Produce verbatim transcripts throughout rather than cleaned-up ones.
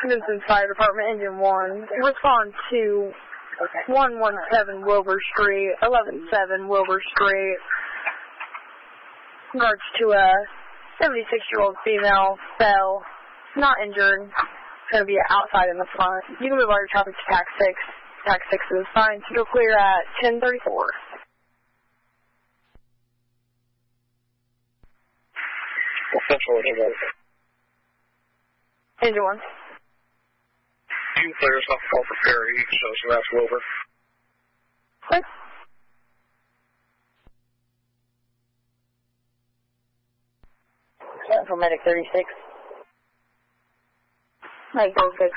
Vincent Fire Department, Engine one. Respond to Okay. one one seven Wilbur Street, eleven seven Wilbur Street. In regards to a seventy-six-year-old female, fell, not injured. Going to be outside in the front. You can move all your traffic to tax six. Tax six is fine. So you'll clear at ten thirty-four. Central Engine one. Engine one. You can clear us off the call for Perry, so, so that's Wilbur. Okay. Central Medic thirty-six. Medic thirty-six.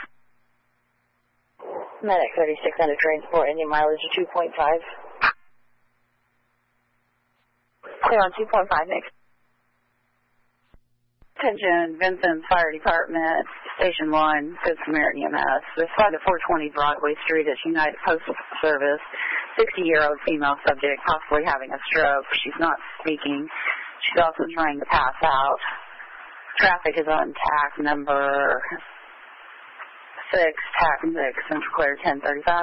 Medic thirty-six under transport, engine mileage of two point five. Clear on two point five, next. Attention, Vincent Fire Department, Station one, Good Samaritan E M S. Respond to four twenty Broadway Street at United Postal Service. sixty-year-old female subject, possibly having a stroke. She's not speaking. She's also trying to pass out. Traffic is on tack number six, tack six, Central Clear ten thirty-five.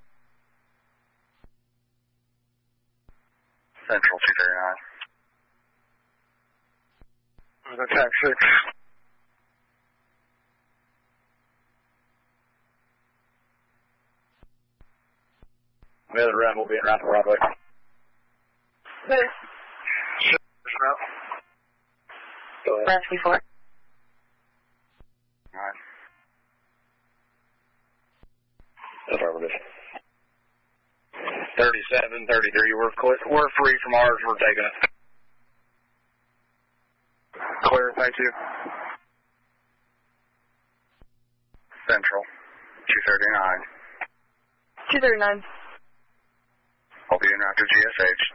Central two thirty-nine. Attack six. The other round will be around the Broadway. Move. Route. Go ahead. Rescue four. Alright. Affirmative. thirty-seven, thirty-three, we're, clear, we're free from ours, we're taking it. Clear, thank you. Central, two thirty-nine. two thirty-nine. I'll be in after G S H.